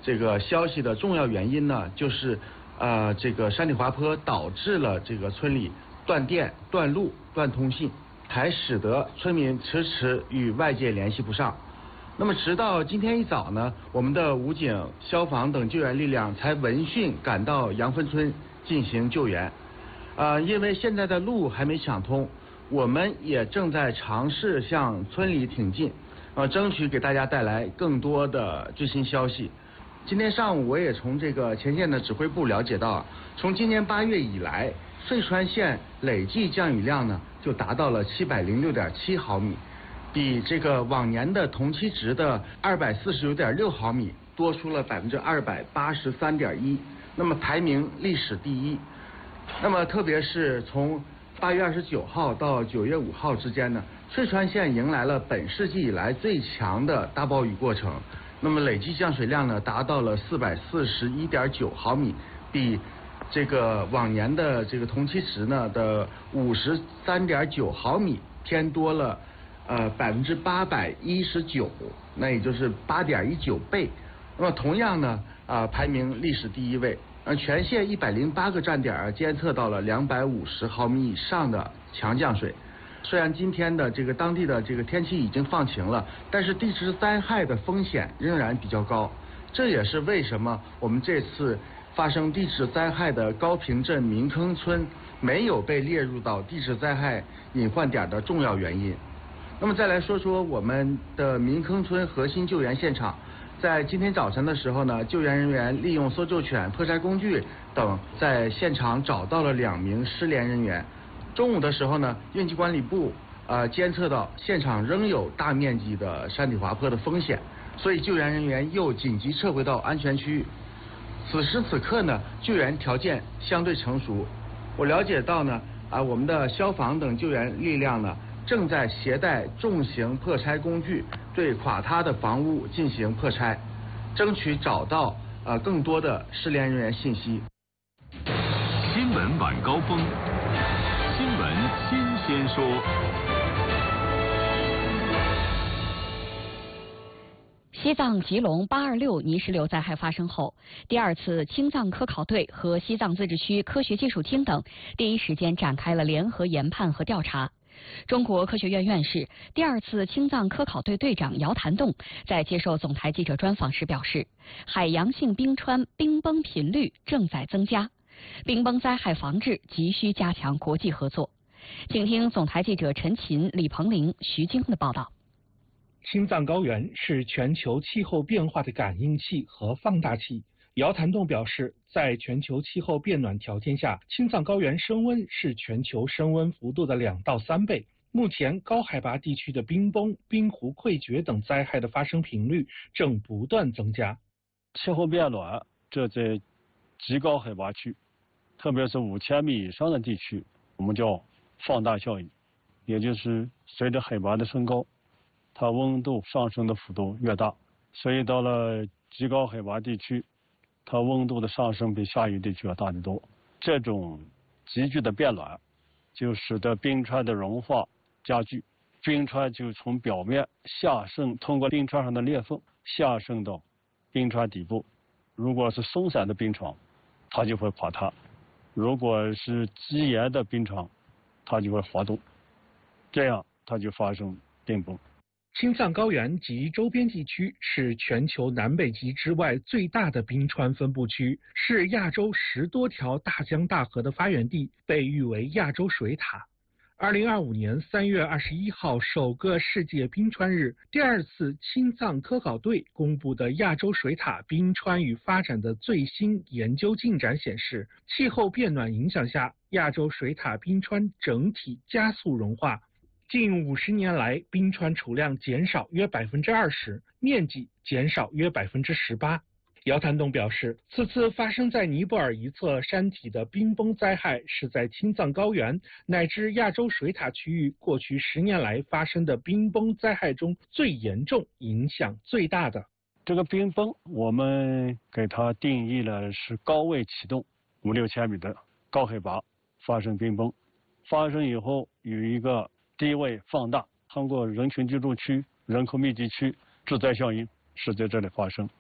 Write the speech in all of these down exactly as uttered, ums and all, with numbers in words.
这个消息的重要原因呢，就是呃这个山体滑坡导致了这个村里断电、断路、断通信，还使得村民迟迟与外界联系不上。那么直到今天一早呢，我们的武警、消防等救援力量才闻讯赶到杨分村进行救援。呃，因为现在的路还没抢通，我们也正在尝试向村里挺进，呃，争取给大家带来更多的最新消息。今天上午我也从这个前线的指挥部了解到，从今年八月以来，遂川县累计降雨量呢就达到了七百零六点七毫米，比这个往年的同期值的二百四十九点六毫米多出了百分之二百八十三点一，那么排名历史第一。那么特别是从八月二十九号到九月五号之间呢，遂川县迎来了本世纪以来最强的大暴雨过程。那么累计降水量呢达到了四百四十一点九毫米，比这个往年的这个同期值呢的五十三点九毫米偏多了呃百分之八百一十九，那也就是八点一九倍。那么同样呢啊、呃、排名历史第一位。呃，全县一百零八个站点监测到了两百五十毫米以上的强降水。虽然今天的这个当地的这个天气已经放晴了，但是地质灾害的风险仍然比较高。这也是为什么我们这次发生地质灾害的高坪镇民坑村没有被列入到地质灾害隐患点的重要原因。那么再来说说我们的民坑村核心救援现场。在今天早晨的时候呢，救援人员利用搜救犬、破拆工具等，在现场找到了两名失联人员。中午的时候呢，应急管理部呃监测到现场仍有大面积的山体滑坡的风险，所以救援人员又紧急撤回到安全区域。此时此刻呢，救援条件相对成熟。我了解到呢，啊，我们的消防等救援力量呢，正在携带重型破拆工具对垮塌的房屋进行破拆，争取找到呃更多的失联人员信息。 新闻晚高峰，新闻新鲜说。 西藏吉隆八二六泥石流灾害发生后，第二次青藏科考队和西藏自治区科学技术厅等第一时间展开了联合研判和调查。中国科学院院士、第二次青藏科考队队长姚谭栋在接受总台记者专访时表示，海洋性冰川冰崩频率正在增加，冰崩灾害防治急需加强国际合作。请听总台记者陈琴、李鹏玲、徐晶的报道。 青藏高原是全球气候变化的感应器和放大器。姚谭栋表示，在全球气候变暖条件下，青藏高原升温是全球升温幅度的两到三倍。目前，高海拔地区的冰崩、冰湖溃决等灾害的发生频率正不断增加。 气候变暖，这在极高海拔区，特别是五千米以上的地区，我们叫放大效应，也就是随着海拔的升高，它温度上升的幅度越大，所以到了极高海拔地区，它温度的上升比下游地区要大得多。这种急剧的变暖，就使得冰川的融化加剧，冰川就从表面下渗，通过冰川上的裂缝下渗到冰川底部。如果是松散的冰床，它就会垮塌；如果是积岩的冰床，它就会滑动，这样它就发生冰崩。 青藏高原及周边地区是全球南北极之外最大的冰川分布区，是亚洲十多条大江大河的发源地，被誉为亚洲水塔。二零二五年三月二十一号首个世界冰川日，第二次青藏科考队公布的亚洲水塔冰川与发展的最新研究进展显示，气候变暖影响下，亚洲水塔冰川整体加速融化。近五十年来，冰川储量减少约百分之二十，面积减少约百分之十八。姚谭栋表示，此次发生在尼泊尔一侧山体的冰崩灾害，是在青藏高原乃至亚洲水塔区域过去十年来发生的冰崩灾害中最严重、影响最大的。 这个冰崩，我们给它定义了是高位启动，五六千米的高海拔发生冰崩，发生以后有一个低位放大，通过人群居住区、人口密集区，致灾效应是在这里发生。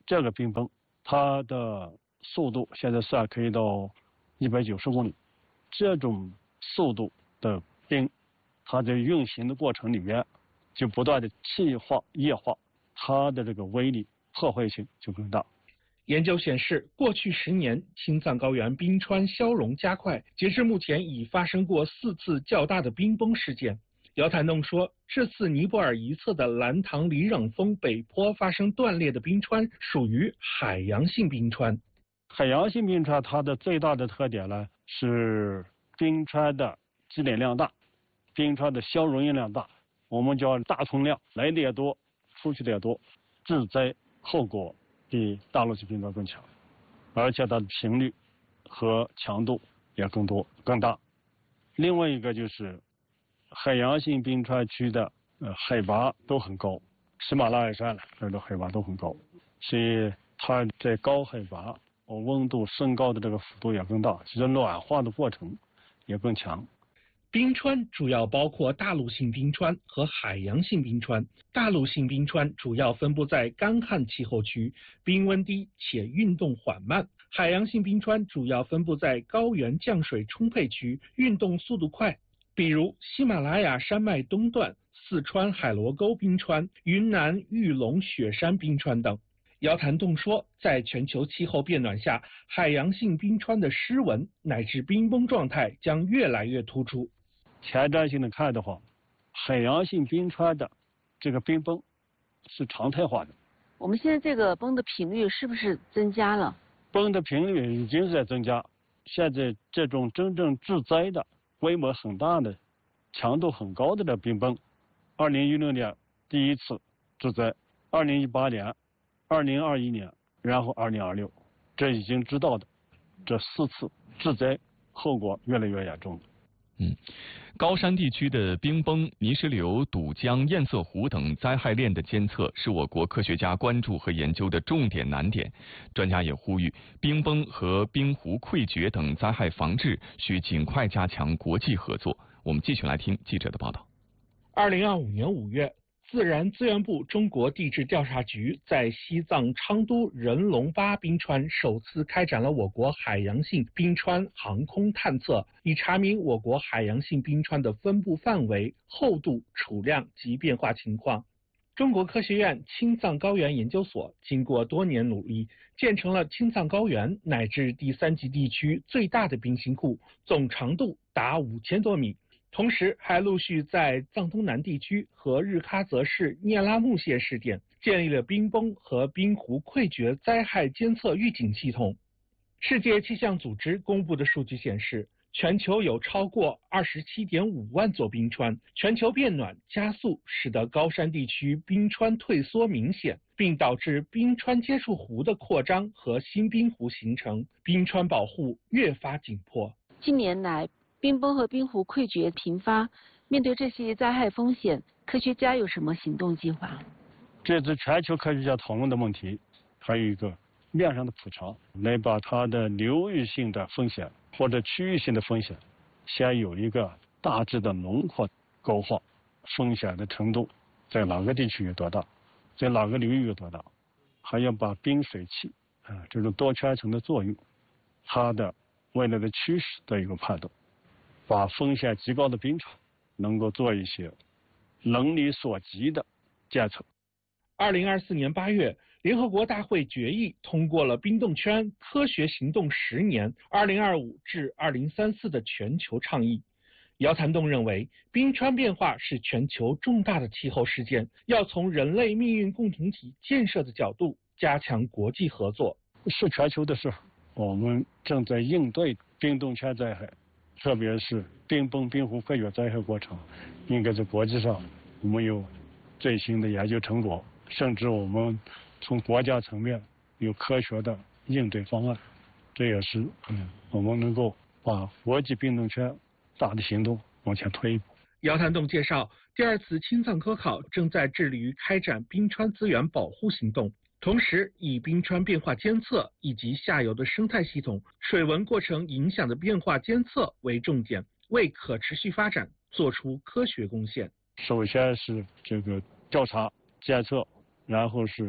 这个冰崩，它的速度现在算可以到一百九十公里。这种速度的冰，它在运行的过程里面就不断的气化、液化，它的这个威力、破坏性就更大。 研究显示，过去十年青藏高原冰川消融加快，截至目前已发生过四次较大的冰崩事件。姚谭栋说，这次尼泊尔一侧的兰唐里壤峰北坡发生断裂的冰川属于海洋性冰川。 海洋性冰川它的最大的特点呢是冰川的积累量大，冰川的消融量大，我们叫大通量，来的也多，出去的也多，致灾后果比大陆性冰川更强，而且它的频率和强度也更多更大。另外一个就是海洋性冰川区的呃海拔都很高，喜马拉雅山这的海拔都很高，所以它在高海拔温度升高的这个幅度也更大，其实暖化的过程也更强。 冰川主要包括大陆性冰川和海洋性冰川。大陆性冰川主要分布在干旱气候区，冰温低且运动缓慢。海洋性冰川主要分布在高原降水充沛区，运动速度快，比如喜马拉雅山脉东段、四川海螺沟冰川、云南玉龙雪山冰川等。姚谭栋说，在全球气候变暖下，海洋性冰川的湿纹乃至冰崩状态将越来越突出。 前瞻性的看的话，海洋性冰川的这个冰崩是常态化的。 我们现在这个崩的频率是不是增加了？ 崩的频率已经是在增加，现在这种真正致灾的、规模很大的、强度很高的这冰崩，二零一六年第一次致灾，二零一八年、二零二一年，然后二零二六，这已经知道的这四次致灾后果越来越严重了。 嗯，高山地区的冰崩、泥石流、堵江、堰塞湖等灾害链的监测是我国科学家关注和研究的重点难点。专家也呼吁，冰崩和冰湖溃决等灾害防治需尽快加强国际合作。我们继续来听记者的报道。 二零二五年五月，自然资源部中国地质调查局在西藏昌都人龙巴冰川首次开展了我国海洋性冰川航空探测，以查明我国海洋性冰川的分布范围、厚度、储量及变化情况。中国科学院青藏高原研究所经过多年努力，建成了青藏高原乃至第三级地区最大的冰芯库，总长度达五千多米。同时还陆续在藏东南地区和日喀则市聂拉木县试点建立了冰崩和冰湖溃决灾害监测预警系统。世界气象组织公布的数据显示，全球有超过 二十七点五万座冰川，全球变暖加速使得高山地区冰川退缩明显，并导致冰川接触湖的扩张和新冰湖形成，冰川保护越发紧迫。 近年来冰崩和冰湖溃决频发，面对这些灾害风险，科学家有什么行动计划？ 这次全球科学家讨论的问题，还有一个面上的普查，来把它的流域性的风险或者区域性的风险，先有一个大致的轮廓勾画，风险的程度在哪个地区有多大，在哪个流域有多大，还要把冰水器啊这种多圈层的作用，它的未来的趋势的一个判断。把风险极高的冰川能够做一些能力所及的监测。 二零二四年八月，联合国大会决议通过了冰冻圈科学行动十年二零二五至二零三四的全球倡议。姚谭栋认为，冰川变化是全球重大的气候事件，要从人类命运共同体建设的角度加强国际合作。 是全球的事，我们正在应对冰冻圈灾害。特别是冰崩、冰湖溃决灾害过程，应该在国际上我们有最新的研究成果，甚至我们从国家层面有科学的应对方案，这也是嗯我们能够把国际冰冻圈大的行动往前推一步。 姚谭栋介绍，第二次青藏科考正在致力于开展冰川资源保护行动，同时以冰川变化监测以及下游的生态系统、水文过程影响的变化监测为重点，为可持续发展做出科学贡献。 首先是这个调查监测，然后是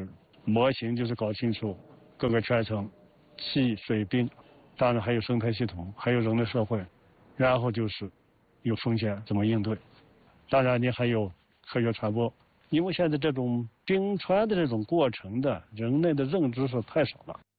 模型就是搞清楚各个圈层，气、水、冰，当然还有生态系统，还有人类社会，然后就是有风险怎么应对，当然你还有科学传播，因为现在这种冰川的这种过程的人类的认知是太少了。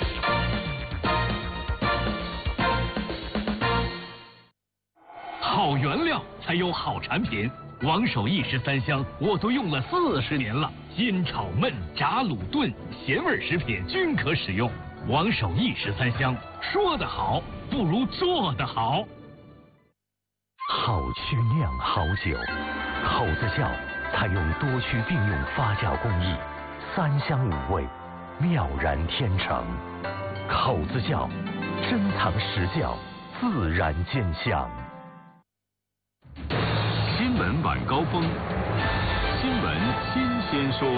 好原料才有好产品。王守义十三香我都用了四十年了，煎、炒、焖、炸、卤、炖，咸味食品均可使用。王守义十三香，说得好不如做得好。 好区酿好酒，口子窖采用多区并用发酵工艺，三香五味，妙然天成。口子窖珍藏实窖，自然见香。 新闻晚高峰，新闻新鲜说。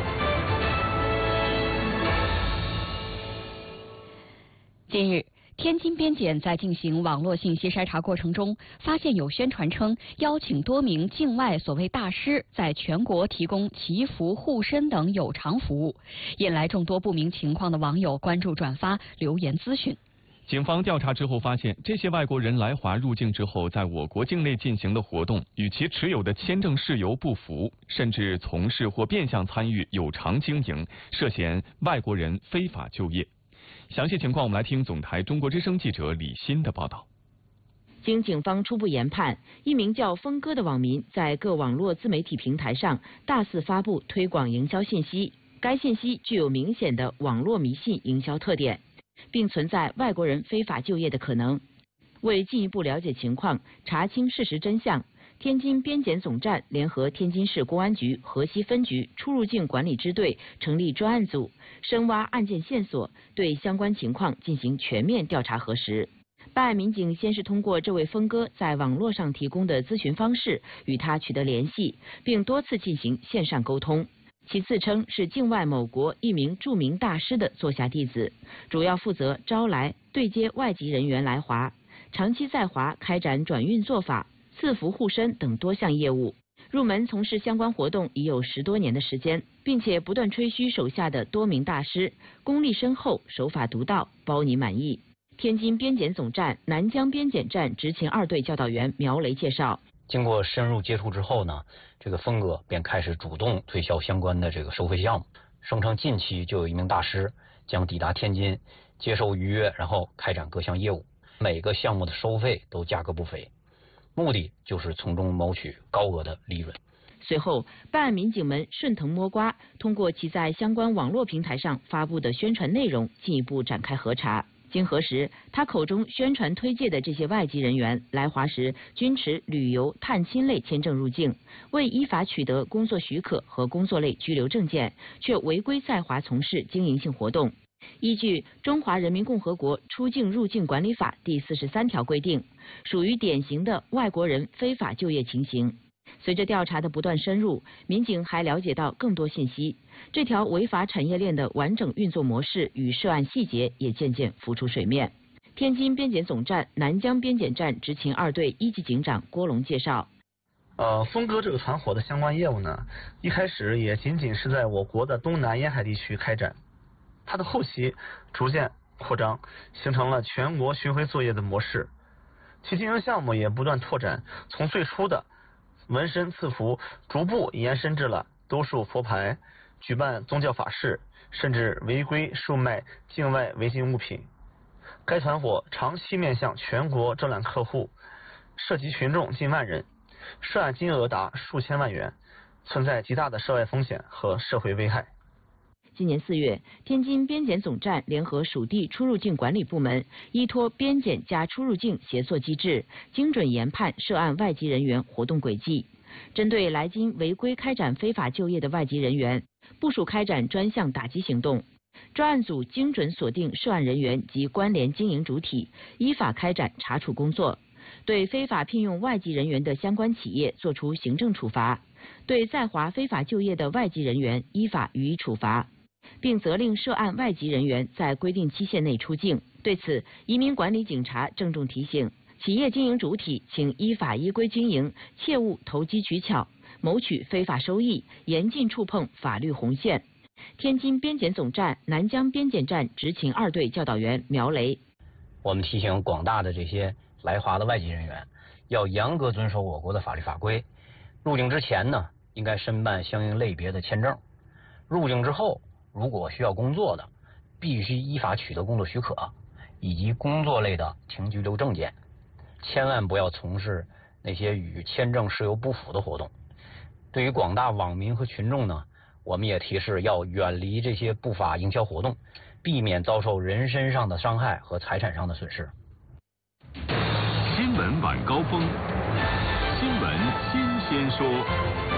近日，天津边检在进行网络信息筛查过程中，发现有宣传称邀请多名境外所谓大师在全国提供祈福、护身等有偿服务，引来众多不明情况的网友关注、转发、留言咨询。 警方调查之后发现，这些外国人来华入境之后，在我国境内进行的活动与其持有的签证事由不符，甚至从事或变相参与有偿经营，涉嫌外国人非法就业。详细情况，我们来听总台中国之声记者李欣的报道。 经警方初步研判，一名叫峰哥的网民在各网络自媒体平台上大肆发布推广营销信息，该信息具有明显的网络迷信营销特点，并存在外国人非法就业的可能。为进一步了解情况，查清事实真相，天津边检总站联合天津市公安局河西分局出入境管理支队成立专案组，深挖案件线索，对相关情况进行全面调查核实。办案民警先是通过这位峰哥在网络上提供的咨询方式与他取得联系，并多次进行线上沟通。其自称是境外某国一名著名大师的座下弟子，主要负责招来、对接外籍人员来华，长期在华开展转运做法、赐福护身等多项业务。入门从事相关活动已有十多年的时间，并且不断吹嘘手下的多名大师功力深厚、手法独到，包你满意。天津边检总站南江边检站执勤二队教导员苗雷介绍， 经过深入接触之后呢，这个峰哥便开始主动推销相关的这个收费项目，声称近期就有一名大师将抵达天津接受预约，然后开展各项业务，每个项目的收费都价格不菲，目的就是从中谋取高额的利润。 随后，办案民警们顺藤摸瓜，通过其在相关网络平台上发布的宣传内容，进一步展开核查。经核实，他口中宣传推介的这些外籍人员来华时均持旅游、探亲类签证入境，未依法取得工作许可和工作类居留证件，却违规在华从事经营性活动。依据《中华人民共和国出境入境管理法》第四十三条规定，属于典型的外国人非法就业情形。随着调查的不断深入，民警还了解到更多信息，这条违法产业链的完整运作模式与涉案细节也渐渐浮出水面。天津边检总站南江边检站执勤二队一级警长郭龙介绍， 呃，峰哥这个团伙的相关业务呢，一开始也仅仅是在我国的东南沿海地区开展，它的后期逐渐扩张，形成了全国巡回作业的模式，其经营项目也不断拓展，从最初的纹身赐福，逐步延伸至了兜售佛牌、举办宗教法事，甚至违规售卖境外违禁物品。该团伙长期面向全国招揽客户，涉及群众近万人，涉案金额达数千万元，存在极大的涉外风险和社会危害。 今年四月，天津边检总站联合属地出入境管理部门，依托边检加出入境协作机制，精准研判涉案外籍人员活动轨迹，针对来京违规开展非法就业的外籍人员，部署开展专项打击行动。专案组精准锁定涉案人员及关联经营主体，依法开展查处工作，对非法聘用外籍人员的相关企业作出行政处罚，对在华非法就业的外籍人员依法予以处罚，并责令涉案外籍人员在规定期限内出境。对此，移民管理警察郑重提醒，企业经营主体请依法依规经营，切勿投机取巧，谋取非法收益，严禁触碰法律红线。 天津边检总站南江边检站执勤二队教导员苗雷， 我们提醒广大的这些来华的外籍人员，要严格遵守我国的法律法规。入境之前呢，应该申办相应类别的签证；入境之后，如果需要工作的，必须依法取得工作许可以及工作类的停居留证件，千万不要从事那些与签证事由不符的活动。对于广大网民和群众呢，我们也提示要远离这些不法营销活动，避免遭受人身上的伤害和财产上的损失。 新闻晚高峰，新闻新鲜说。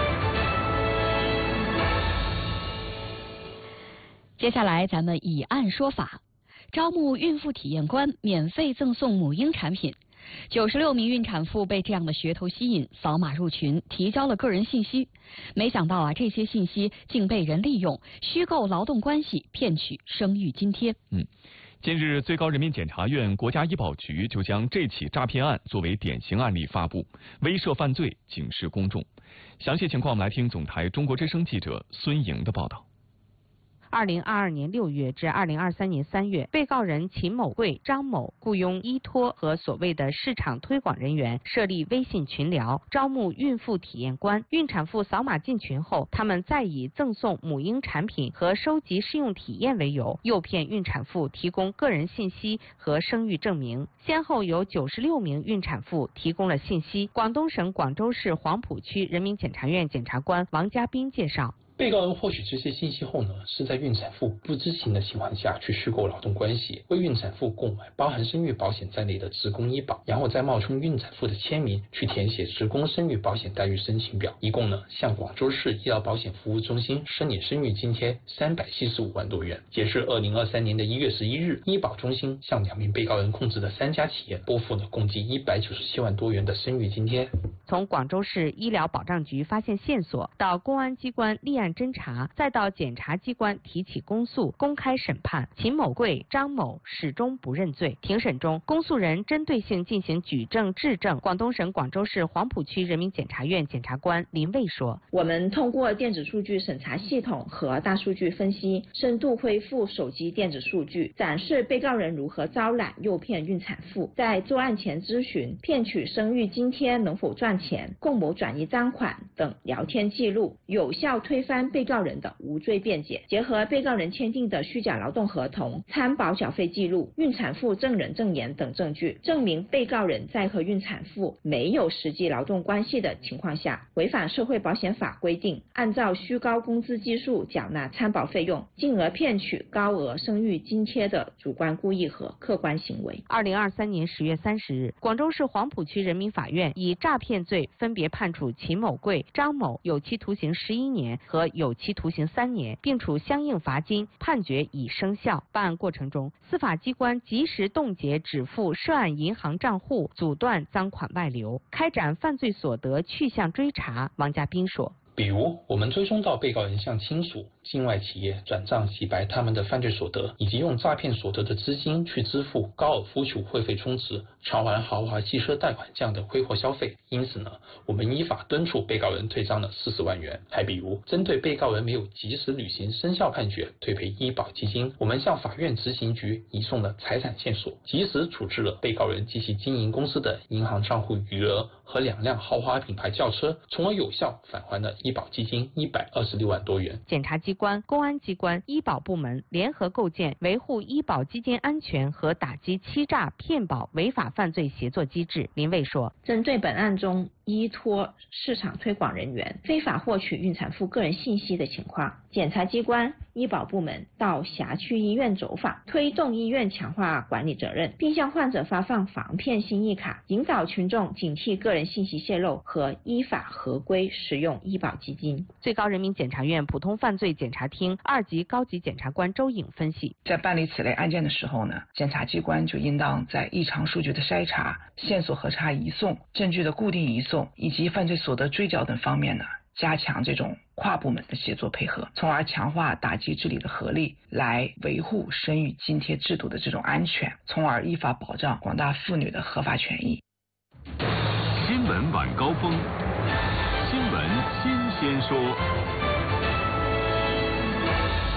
接下来咱们以案说法，招募孕妇体验官，免费赠送母婴产品。九十六名孕产妇被这样的噱头吸引，扫码入群，提交了个人信息。没想到啊，这些信息竟被人利用，虚构劳动关系，骗取生育津贴。 嗯，近日，最高人民检察院、国家医保局就将这起诈骗案作为典型案例发布，威慑犯罪，警示公众。详细情况，我们来听总台中国之声记者孙莹的报道。 二零二二年六月至二零二三年三月，被告人秦某贵、张某雇佣依托和所谓的市场推广人员设立微信群聊，招募孕妇体验官。孕产妇扫码进群后，他们再以赠送母婴产品和收集试用体验为由，诱骗孕产妇提供个人信息和生育证明。先后有九十六名孕产妇提供了信息。广东省广州市黄埔区人民检察院检察官王家斌介绍。 被告人获取这些信息后呢，是在孕产妇不知情的情况下去虚构劳动关系，为孕产妇购买包含生育保险在内的职工医保，然后再冒充孕产妇的签名去填写职工生育保险待遇申请表，一共呢向广州市医疗保险服务中心申领生育津贴三百七十五万多元。截至二零二三年的一月十一日，医保中心向两名被告人控制的三家企业拨付了共计一百九十七万多元的生育津贴。 从广州市医疗保障局发现线索，到公安机关立案侦查，再到检察机关提起公诉、公开审判，秦某贵、张某始终不认罪。庭审中，公诉人针对性进行举证质证。广东省广州市黄埔区人民检察院检察官林卫说：“ 我们通过电子数据审查系统和大数据分析，深度恢复手机电子数据，展示被告人如何招揽、诱骗孕产妇，在作案前咨询、骗取生育津贴能否赚钱、共谋转移赃款等聊天记录，有效推翻被告人的无罪辩解。结合被告人签订的虚假劳动合同、参保缴费记录、孕产妇证人证言等证据，证明被告人在和孕产妇没有实际劳动关系的情况下，违反社会保险法规定，按照虚高工资基数缴纳参保费用，进而骗取高额生育津贴的主观故意和客观行为。” 二零二三年十月三十日，广州市黄埔区人民法院以诈骗罪分别判处秦某贵、张某有期徒刑十一年和有期徒刑三年，并处相应罚金，判决已生效。办案过程中，司法机关及时冻结止付涉案银行账户，阻断赃款外流，开展犯罪所得去向追查。王家斌说。 比如，我们追踪到被告人向亲属、境外企业转账洗白他们的犯罪所得，以及用诈骗所得的资金去支付高尔夫球会费充值、偿还豪华汽车贷款这样的挥霍消费。因此呢，我们依法敦促被告人退账了四十万元。还比如，针对被告人没有及时履行生效判决退赔医保基金，我们向法院执行局移送了财产线索，及时处置了被告人及其经营公司的银行账户余额和两辆豪华品牌轿车，从而有效返还了医保基金一百二十六万多元。 检察机关、公安机关、医保部门联合构建维护医保基金安全和打击欺诈骗保违法犯罪协作机制。林卫说：“ 针对本案中依托市场推广人员非法获取孕产妇个人信息的情况，检察机关、医保部门到辖区医院走访，推动医院强化管理责任，并向患者发放防骗信誉卡，引导群众警惕个人信息泄露和依法合规使用医保基金。” 最高人民检察院普通犯罪检察厅二级高级检察官周颖分析， 在办理此类案件的时候呢，检察机关就应当在异常数据的筛查、线索核查移送、证据的固定移送以及犯罪所得追缴等方面呢，加强这种跨部门的协作配合，从而强化打击治理的合力，来维护生育津贴制度的这种安全，从而依法保障广大妇女的合法权益。 新闻晚高峰，新闻新鲜说。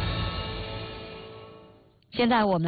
现在我们来。